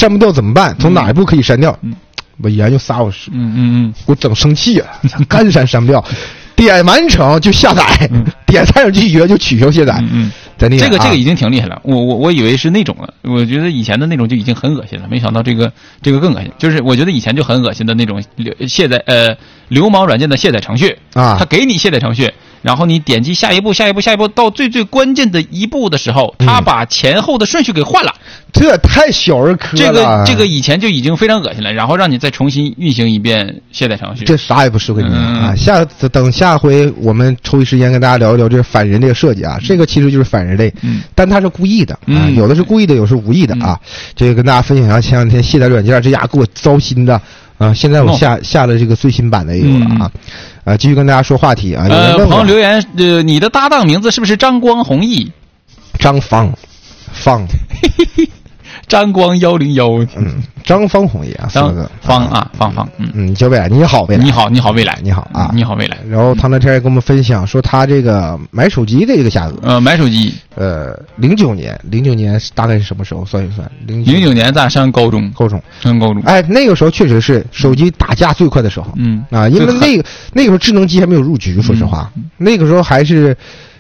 删不掉怎么办？从哪一步可以删掉？我研究3小时，我整生气了，干删不掉，点完成就下载，点3拒绝就取消卸载。 这个已经挺厉害了，我以为是那种了，我觉得以前的那种就已经很恶心了，没想到这个更恶心。就是我觉得以前就很恶心的那种卸载流氓软件的卸载程序啊，他给你卸载程序，然后你点击下一步到最关键的一步的时候，他把前后的顺序给换了。 这太小儿科了。 这个以前就已经非常恶心了，然后让你再重新运行一遍卸载程序。 这啥也不是，我跟你讲啊，等下回我们抽一时间跟大家聊一聊这反人类的设计啊，这个其实就是反人类，但他是故意的啊，有的是故意的，有的是无意的啊。这个跟大家分享一下，前两天卸载软件，这家给我糟心的啊！现在我下了这个最新版的也有了啊。继续跟大家说话题啊。 朋友留言，你的搭档名字是不是张光弘毅？ 张方。 张光101， 张方弘毅啊， 方小未来，你好未来， 你好未来， 你好啊， 你好未来。 然后唐德天跟我们分享说他这个买手机的这个价格， 买手机 ，09年大概是什么时候？算一算 ，09年咱上高中， 哎，那个时候确实是手机打价最快的时候，因为那个时候智能机还没有入局，说实话，那个时候还是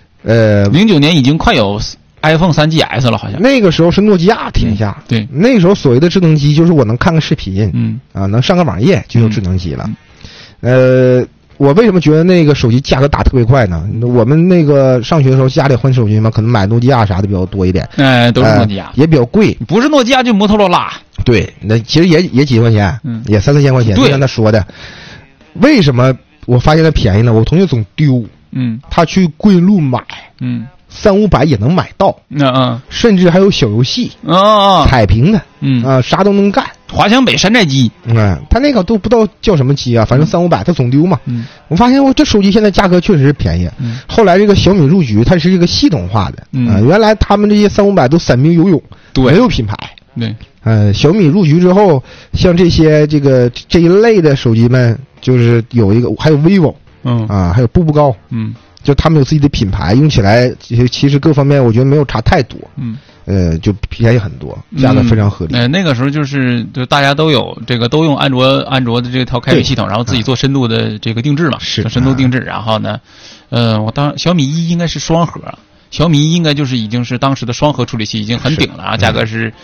09年已经快有iPhone 3GS 了，好像那个时候是诺基亚天下。 对， 那个时候所谓的智能机就是我能看个视频，能上个网页就有智能机了。我为什么觉得那个手机价格打特别快呢？我们那个上学的时候家里换手机嘛，可能买诺基亚啥的比较多一点。 都是诺基亚， 也比较贵。 不是诺基亚就摩托罗拉。 对，那其实也几千块钱，也3-4千块钱。就像他说的，为什么我发现它便宜呢？我同学总丢，他去桂路买，300-500也能买到，甚至还有小游戏彩屏的，啥都能干。 华强北山寨机， 他那个都不知道叫什么机啊，反正300-500他总丢嘛。我发现这手机现在价格确实是便宜。后来这个小米入局，它是一个系统化的，原来他们这些3-500都散兵游勇，没有品牌。 对， 小米入局之后，像这些这一类的手机们，就是有一个，还有 vivo，还有步步高，就他们有自己的品牌，用起来其实各方面我觉得没有差太多，就便宜很多，价格非常合理。 那个时候就大家都有都用安卓的这套开源系统，然后自己做深度的这个定制嘛， 是深度定制。然后呢，小米1应该是双核，小米1应该已经是当时的双核处理器，已经很顶了啊，价格是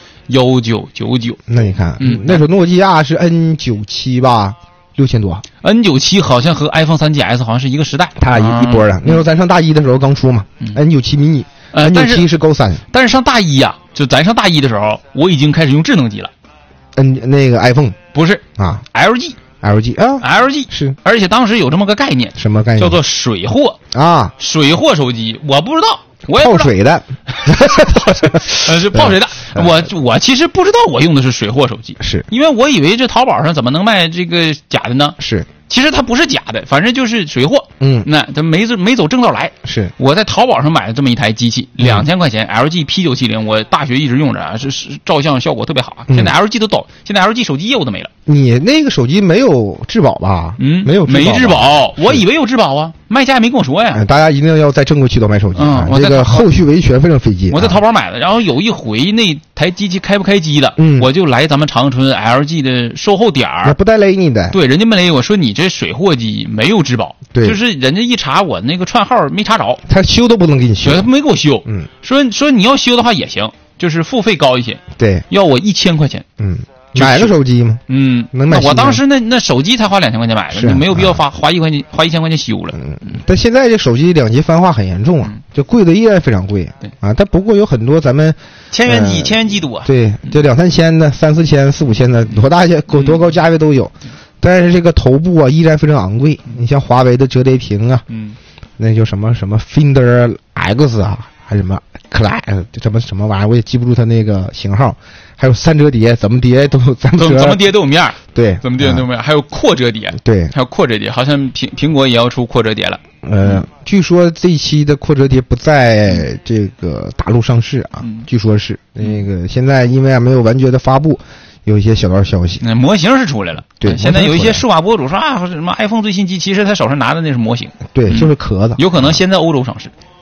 1999。 那你看，那时候诺基亚是 N97吧，6000多。 N97 好像和 iPhone 3GS 好像是一个时代， 他俩一波的。那时候咱上大一的时候刚出嘛，N97 mini。N97 是高3， 但是上大一呀，就咱上大一的时候，我已经开始用智能机了。 那个 iPhone 不是啊 ，LG 啊 ，LG 是， 而且当时有这么个概念， 什么概念？ 叫做水货啊， 水货手机，我不知道，我也泡水的， 是泡水的。我其实不知道我用的是水货手机， 是因为我以为这淘宝上怎么能卖这个假的呢？ 是。 其实它不是假的，反正就是水货。那它没走正道来。 是我在淘宝上买了这么一台机器，2000块钱 ，LG P970，我大学一直用着啊，是照相效果特别好。现在 LG 都倒，现在 LG 手机业务都没了。 你那个手机没有质保吧？没质保，我以为有质保啊，卖家也没跟我说呀。 大家一定要在正规渠道买手机啊，这个后续维权非常费劲。 我在淘宝买的，然后有一回那台机器开不开机的，我就来咱们长春 LG 的售后点儿， 不带勒你的。 对，人家没勒我说你这水货机没有质保， 对， 就是人家一查我那个串号没查着， 他修都不能给你修， 他没给我修。说你要修的话也行，就是付费高一些， 对， 要我1000块钱。 买个手机吗？能买。 我当时那手机才花2000块钱买的，你没有必要花1000块钱修了。 但现在这手机2级分化很严重啊，就贵的依然非常贵。 对啊，但不过有很多咱们千元机多。 对，就2-3千的、3-4千、4-5千的，多高价位都有。但是这个头部啊依然非常昂贵。你像华为的折叠屏啊，那就什么 Finder X 啊，还是什么 Class 什么玩意儿，我也记不住它那个型号。还有3折叠，怎么叠都怎么叠都有面儿。 对， 怎么叠都有面儿。还有扩折叠， 对， 还有扩折叠，好像苹果也要出扩折叠了。 据说这一期的扩折叠不在这个大陆上市啊，据说是那个现在因为没有完全的发布，有一些小道消息。 模型是出来了， 对， 现在有一些数码博主说啊，什么 iPhone 最新机，其实他手上拿的那是模型， 对，就是壳子， 有可能先在欧洲上市。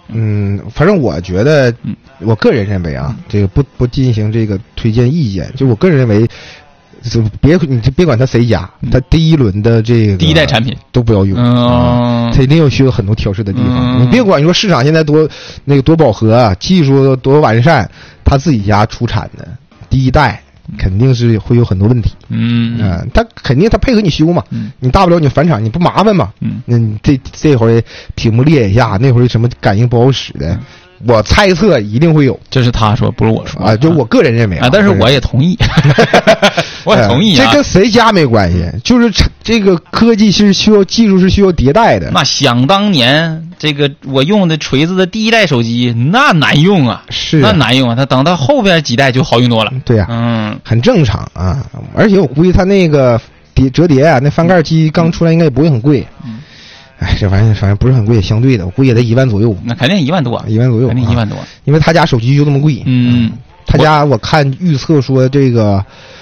反正我觉得，我个人认为啊，这个不进行这个推荐意见，就我个人认为，你别管他谁家，他第一轮的这个第一代产品都不要用，他一定有需要很多调试的地方。你别管你说市场现在多饱和啊，技术多完善，他自己家出产的第一代肯定是会有很多问题。他肯定他配合你修嘛，你大不了你返厂，你不麻烦嘛。那你这回屏幕裂一下，那回什么感应不好使的。我猜测一定会有， 这是他说，不是我说啊，就我个人认为啊，但是我也同意，我也同意啊， 这跟谁家没关系，就是这个科技是需要技术是需要迭代的。 那想当年，这个我用的锤子的第一代手机那难用啊， 是那难用啊，它等到后边几代就好用多了。 对呀，很正常啊，而且我估计它那个折叠啊，那翻盖机刚出来应该也不会很贵。这玩意反正不是很贵，相对的，我估计也得1万左右。 那肯定1万多 ，1万左右， 肯定1万多。 因为他家手机就这么贵。他家我看预测说这个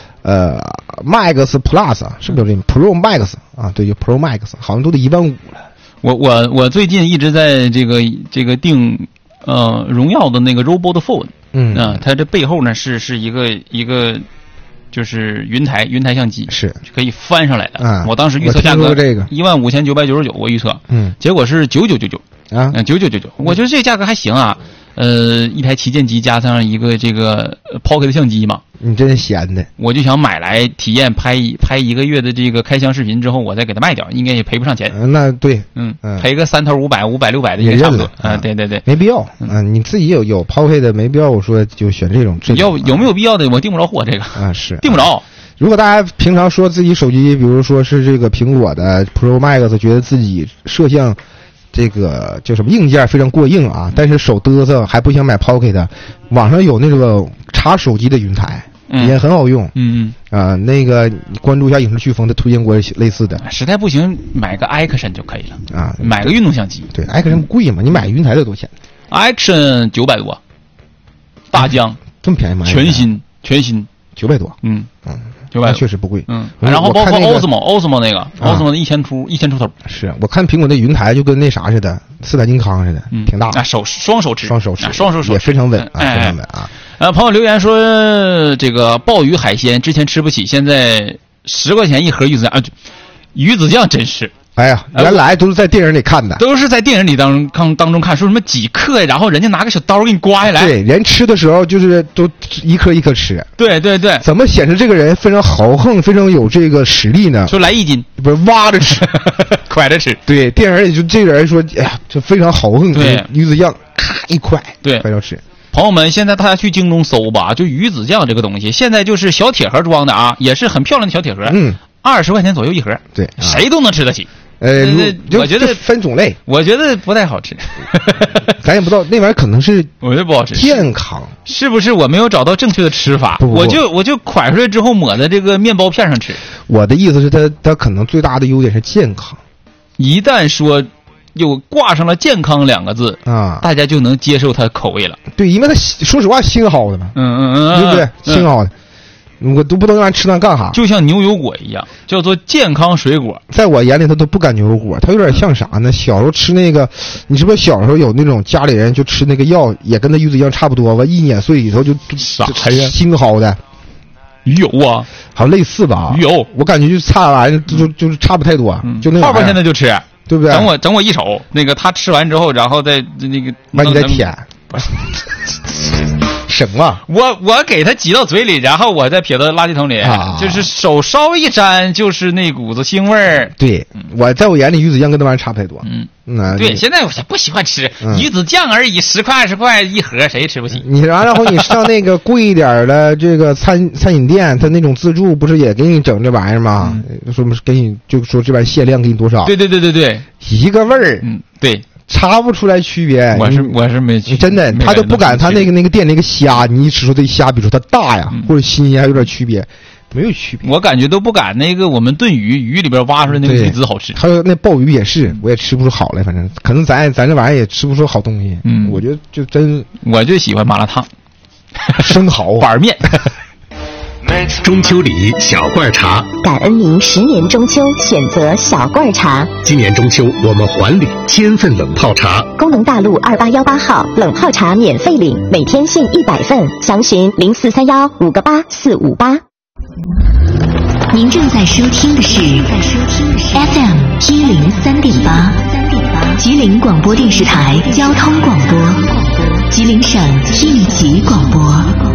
Max Plus 是不是这 Pro Max 啊？对，就 Pro Max 好像都得1万5了。 我最近一直在这个订荣耀的那个 Robot Phone。它这背后呢是一个。就是云台相机是可以翻上来的。我当时预测价格15999，我预测，结果是9999啊，9999。我觉得这个价格还行啊。一台旗舰机加上一个这个 Pocket 相机嘛。 你真是闲的。 我就想买来体验拍1个月的这个开箱视频之后，我再给它卖掉，应该也赔不上钱。 那对， 赔个3头500、500、600的也差不多。对，没必要。你自己有 Pocket 的，没必要我说就选这种。 有没有必要的？我订不着货这个啊，是订不着。 如果大家平常说自己手机，比如说是这个苹果的 Pro Max， 觉得自己摄像这个叫什么硬件非常过硬啊，但是手嘚瑟还不想买 Pocket， 网上有那个插手机的云台，也很好用。那个你关注一下影视飓风，他推荐过类似的。 实在不行买个 Action 就可以了啊，买个运动相机。 对 ，Action 贵嘛，你买云台得多少钱 ？Action 900多，大疆这么便宜吗？ 全新 900多。 900 确实不贵。 然后包括 Osmo 那个 Osmo 的1000出头。是我看苹果的云台就跟那啥似的，四代金康似的，挺大。 双手持也非常稳啊，非常稳啊。 朋友留言说这个鲍鱼海鲜之前吃不起，现在10块钱一盒鱼子酱，鱼子酱真是。 哎呀，原来都是在电影里看的， 都是在电影里当中看，说什么几克，然后人家拿个小刀给你刮下来。 对，人吃的时候就是都一颗一颗吃。 对， 怎么显示这个人非常豪横，非常有这个实力呢？ 说来1斤， 不是挖着吃， 蒯着吃。 对，电影里就这个人说，哎呀，这非常豪横。 对， 鱼子酱咔一块， 对， 快要吃。 朋友们，现在大家去京东搜吧，就鱼子酱这个东西，现在就是小铁盒装的啊，也是很漂亮的小铁盒，20块钱左右一盒。 对， 谁都能吃得起。我觉得分种类， 我觉得不太好吃， 咱也不知道那玩意儿可能是我觉得不好吃。 健康是不是我没有找到正确的吃法？我就蒯出来之后抹在这个面包片上吃。 我的意思是它可能最大的优点是健康。 一旦说又挂上了健康2个字啊，大家就能接受它口味了。 对，因为它说实话新好的嘛，对不对？新好的。我都不知道让人吃那干啥， 就像牛油果一样，叫做健康水果。 在我眼里，它都不赶牛油果，它有点像啥呢？小时候吃那个，你是不是小时候有那种家里人就吃那个药，也跟那鱼子一样差不多吧？一碾碎里头就啥呀？ 新好的鱼油啊， 好像类似吧？ 鱼油， 我感觉就差玩意儿，就是差不太多，就那泡泡现在就吃， 对不对？ 整我一手，那个他吃完之后，然后再那个完你再舔。什么？ 我给它挤到嘴里，然后我再撇到垃圾桶里，就是手稍一沾，就是那股子腥味儿。 对，在我眼里，鱼子酱跟那玩意儿差不太多。 对，现在我也不喜欢吃鱼子酱而已，10块20块一盒，谁也吃不起。 然后你上那个贵一点的这个餐饮店，他那种自助不是也给你整这玩意儿吗？说给你就说这玩意儿限量给你多少？ 对， 一个味儿。 对。 查不出来区别， 我是没去， 真的，他都不敢。他那个店那个虾，你一吃出这虾，比如说它大呀，或者新鲜还有点区别，没有区别。 我感觉都不敢。那个我们炖鱼里边挖出来那个鱼籽好吃， 还有那鲍鱼也是，我也吃不出好来。反正可能咱这玩意儿也吃不出好东西。我觉得就真， 我就喜欢麻辣烫、 生蚝、 板面。 中秋礼小罐茶， 感恩您10年中秋选择小罐茶。 今年中秋我们还礼1000份冷泡茶。 工农大路2818号冷泡茶免费领，每天限100份，详询0431-58458。您正在收听的是 FM 103.8，吉林广播电视台交通广播，吉林省应急广播。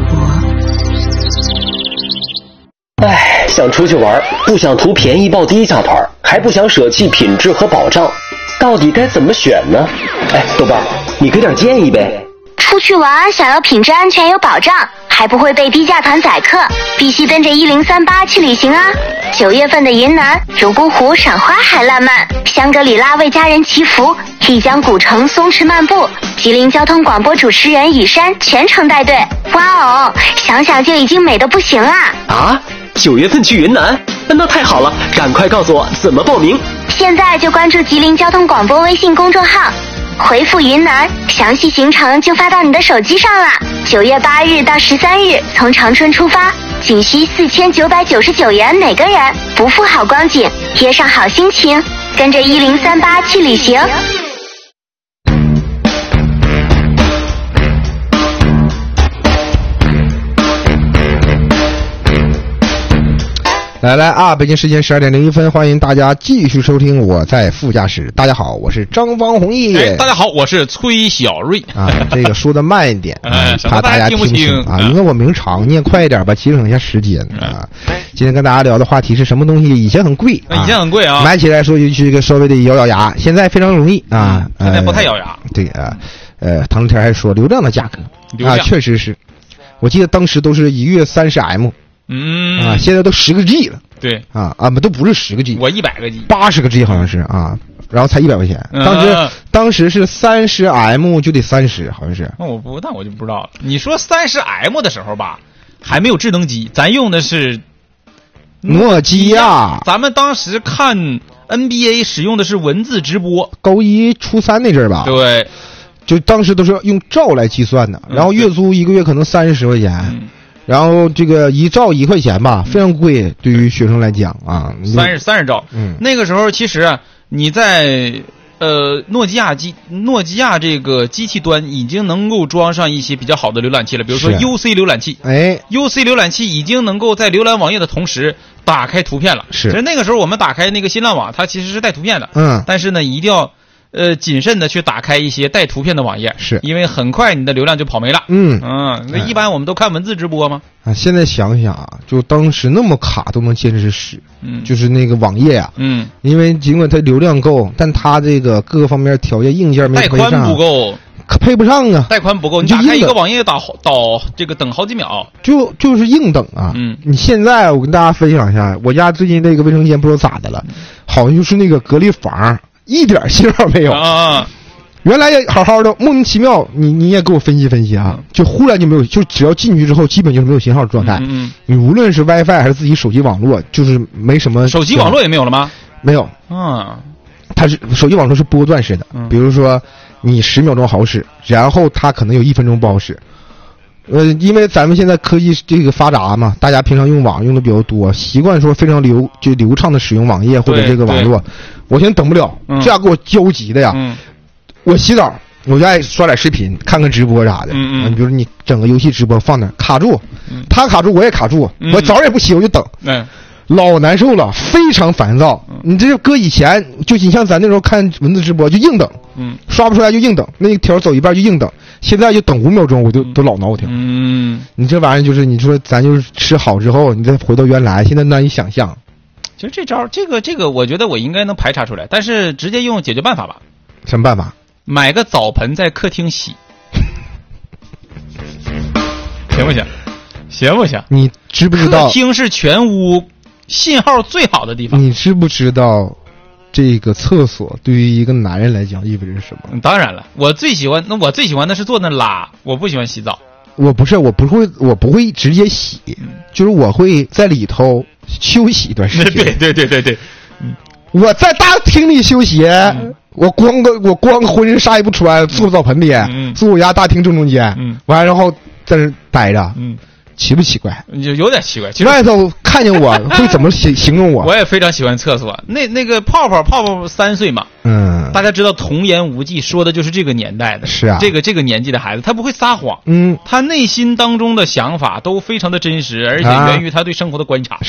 哎，想出去玩，不想图便宜报低价团，还不想舍弃品质和保障，到底该怎么选呢？哎，豆瓣，你给点建议呗。 出去玩想要品质安全有保障，还不会被低价团宰客，必须跟着1038去旅行啊！9月份的云南泸沽湖赏花海烂漫，香格里拉为家人祈福，丽江古城松弛漫步，吉林交通广播主持人雨山全程带队。哇哦，想想就已经美得不行啊！ 啊，9月份去云南，那太好了，赶快告诉我怎么报名。 现在就关注吉林交通广播微信公众号，回复云南，详细行程就发到你的手机上了。9月8日到13日，从长春出发，仅需4999元每个人，不负好光景，贴上好心情，跟着1038去旅行。 来啊！北京时间12点01分，欢迎大家继续收听我在副驾驶。大家好，我是张方弘毅。 大家好，我是崔小瑞。 这个说的慢一点，怕大家听不清啊，因为我名长，念快一点吧，节省一下时间啊。今天跟大家聊的话题是什么东西？以前很贵， 以前很贵啊， 买起来说这个稍微的咬牙，现在非常容易啊。 现在不太咬牙。 对啊，唐天还说流量的价格啊，确实是，我记得当时都是1个月30M。现在都10个 G 了。对都不是10个 G， 我100个 G， 80个 G 好像是啊，然后才100块钱。当时是30M 就得30，好像是。 那我就不知道了。你说30M 的时候吧，还没有智能机，咱用的是诺基亚。 咱们当时看 NBA 使用的是文字直播， 高一初3那阵儿吧。 对， 就当时都是用兆来计算的，然后月租1个月可能30块钱。然后这个1兆1块钱吧，非常贵，对于学生来讲啊 ，30兆。那个时候其实你在诺基亚这个机器端已经能够装上一些比较好的浏览器了，比如说 UC 浏览器。UC 浏览器已经能够在浏览网页的同时打开图片了。其实那个时候我们打开那个新浪网，它其实是带图片的。但是呢，一定要谨慎的去打开一些带图片的网页，是因为很快你的流量就跑没了。那一般我们都看文字直播吗？ 现在想想啊，就当时那么卡都能坚持使，就是那个网页啊，因为尽管它流量够，但它这个各个方面条件硬件没配上， 带宽不够， 配不上啊， 带宽不够，你打开一个网页这个等好几秒， 就是硬等啊。你现在我跟大家分享一下，我家最近那个卫生间不知道咋的了，好像就是那个隔离房。一点信号没有啊！原来也好好的，莫名其妙，你也给我分析分析啊！就忽然就没有，就只要进去之后，基本就是没有信号的状态。你无论是 WiFi 还是自己手机网络，就是没什么。 手机网络也没有了吗？ 没有。它是手机网络是波段式的，比如说你10秒钟好使，然后它可能有1分钟不好使。因为咱们现在科技这个发达嘛，大家平常用网用的比较多，习惯说非常流畅的使用网页或者这个网络。我现在等不了，这样给我焦急的呀！我洗澡，我就爱刷点视频，看看直播啥的。你比如你整个游戏直播放那卡住，他卡住我也卡住，我澡也不洗我就等，老难受了，非常烦躁。你这搁以前就你像咱那时候看文字直播就硬等，刷不出来就硬等，那个条走一半就硬等。现在就等5秒钟，我就都老挠挺。你这玩意儿就是你说咱就是吃好之后，你再回到原来，现在难以想象。 其实这招，这个，我觉得我应该能排查出来，但是直接用解决办法吧。 什么办法？ 买个澡盆在客厅洗，行不行？行不行？ 你知不知道？ 客厅是全屋信号最好的地方。 你知不知道？这个厕所对于一个男人来讲意味着什么？ 当然了，我最喜欢的是坐那拉，我不喜欢洗澡。 我不会直接洗，就是我会在里头休息一段时间。 对。 我在大厅里休息，我光个浑身啥也不穿，坐澡盆里，坐我家大厅正中间，完然后在那待着。 奇不奇怪？ 就有点奇怪。其实外头看见我会怎么形容我？ 我也非常喜欢厕所。那个泡泡3岁嘛，大家知道童言无忌说的就是这个年代的， 是啊， 这个年纪的孩子他不会撒谎，他内心当中的想法都非常的真实，而且源于他对生活的观察。